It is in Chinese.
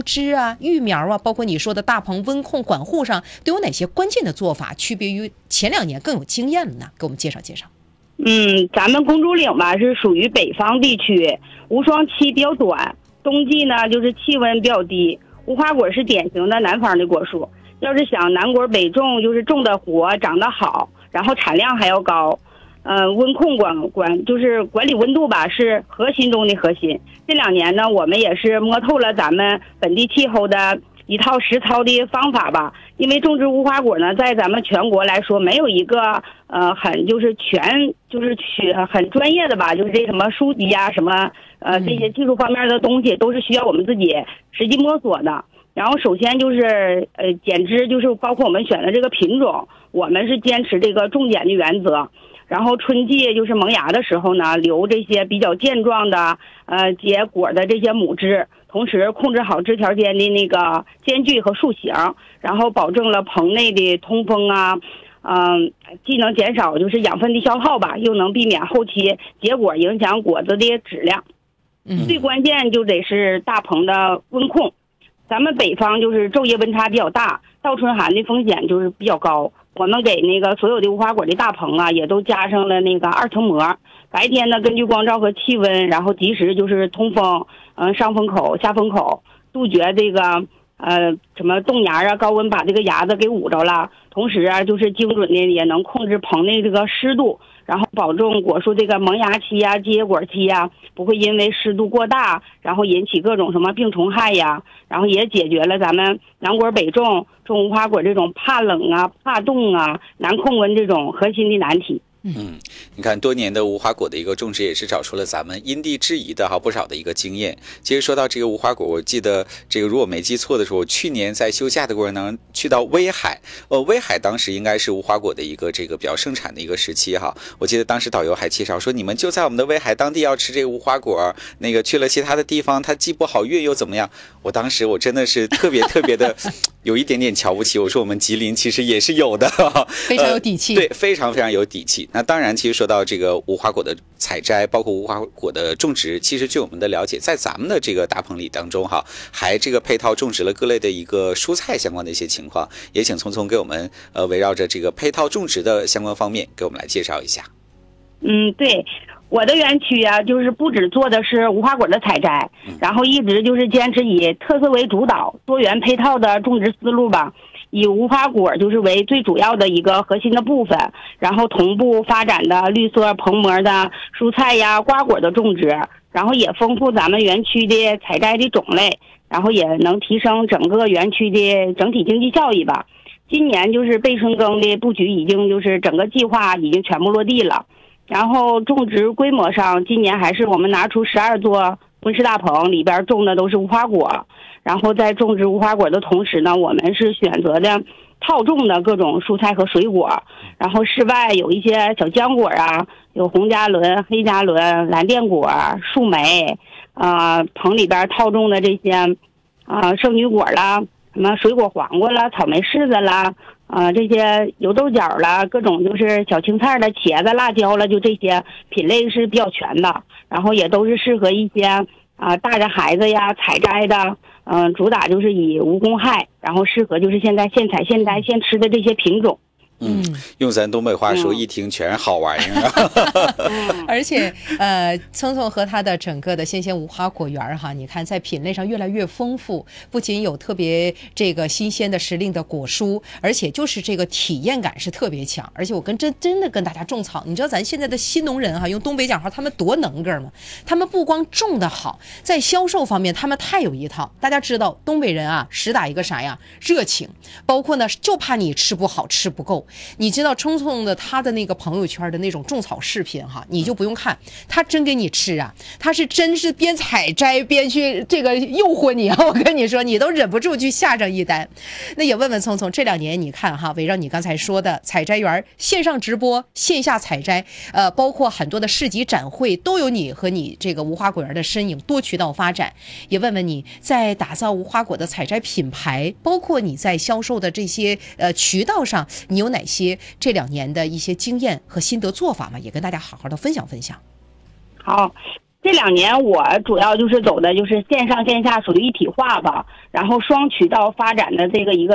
收枝啊、育苗啊，包括你说的大棚温控管护上，都有哪些关键的做法，区别于前2年更有经验了呢？给我们介绍介绍。 咱们公主岭吧是属于北方地区，无霜期比较短，冬季呢就是气温比较低。无花果是典型的南方的果树，要是想南果北种，就是种的活，长得好，然后产量还要高。温控就是管理温度吧，是核心中的核心。这2年呢，我们也是摸透了咱们本地气候的一套实操的方法吧。因为种植无花果呢，在咱们全国来说，没有一个很专业的吧，就是这什么书籍啊，什么这些技术方面的东西，都是需要我们自己实际摸索的。然后首先就是剪枝，就是包括我们选的这个品种，我们是坚持这个种剪的原则。然后春季就是萌芽的时候呢，留这些比较健壮的结果的这些母枝，同时控制好枝条间的那个间距和树形，然后保证了棚内的通风啊，既能减少就是养分的消耗吧，又能避免后期结果影响果子的质量。最关键就得是大棚的温控。咱们北方就是昼夜温差比较大，倒春寒的风险就是比较高。我们给那个所有的无花果的大棚啊，也都加上了那个2层膜。白天呢，根据光照和气温，然后及时就是通风，上风口、下风口，杜绝这个什么冻芽啊，高温把这个芽子给捂着了。同时啊，就是精准的也能控制棚内这个湿度，然后保证果树这个萌芽期啊、结果期啊，不会因为湿度过大，然后引起各种什么病虫害呀。然后也解决了咱们南果北种无花果这种怕冷啊、怕冻啊、难控温这种核心的难题。 你看多年的无花果的一个种植，也是找出了咱们因地制宜的不少的一个经验。其实说到这个无花果，我记得这个如果没记错的时候，我去年在休假的过程当中去到威海，威海当时应该是无花果的一个这个比较盛产的一个时期哈。我记得当时导游还介绍说，你们就在我们的威海当地要吃这个无花果，那个去了其他的地方它既不好运又怎么样。当时我真的是特别的有一点点瞧不起，我说我们吉林其实也是有的， 非常有底气。 对，非常有底气。那当然，其实说到这个无花果的采摘，包括无花果的种植，其实据我们的了解，在咱们的这个大棚里当中还这个配套种植了各类的一个蔬菜相关的一些情况，也请聪聪给我们围绕着这个配套种植的相关方面给我们来介绍一下。 对，我的园区啊，就是不只做的是无花果的采摘，然后一直就是坚持以特色为主导，多元配套的种植思路吧。以无花果就是为最主要的一个核心的部分，然后同步发展的绿色棚膜的蔬菜呀、瓜果的种植，然后也丰富咱们园区的采摘的种类，然后也能提升整个园区的整体经济效益吧。今年就是备春耕的布局已经就是整个计划已经全部落地了，然后种植规模上，今年还是我们拿出12座温室大棚，里边种的都是无花果。然后在种植无花果的同时呢，我们是选择的套种的各种蔬菜和水果。然后室外有一些小浆果啊，有红加仑、黑加仑、蓝靛果、树莓，棚里边套种的这些圣女果啦，什么水果黄瓜啦、草莓柿子啦，这些油豆角啦，各种就是小青菜的茄子、辣椒了，就这些品类是比较全的。然后也都是适合一些带着孩子呀采摘的，主打就是以无公害，然后适合就是现在现采现摘现吃的这些品种。 用咱东北话说，一听全是好玩意儿。 而且聪聪和他的整个的鲜无花果园你看在品类上越来越丰富，不仅有特别这个新鲜的时令的果蔬，而且就是这个体验感是特别强。而且我真的跟大家种草，你知道咱现在的新农人用东北讲话，他们多能个吗？他们不光种得好，在销售方面他们太有一套。大家知道东北人实打一个啥呀？热情，包括呢就怕你吃不好吃不够。你知道聪聪的他的那个朋友圈的那种种草视频你就不用看，他真给你吃他是真是边采摘边去这个诱惑你我跟你说，你都忍不住去下上一单。那也问问聪聪，这2年你看围绕你刚才说的采摘园线上直播、线下采摘，包括很多的市集展会，都有你和你这个无花果园的身影，多渠道发展。也问问你在打造无花果的采摘品牌，包括你在销售的这些渠道上，你有哪些这2年的一些经验和心得做法吗？也跟大家好好的分享分享。 好， 这2年我主要就是走的就是线上线下属于一体化吧，然后双渠道发展的这个一个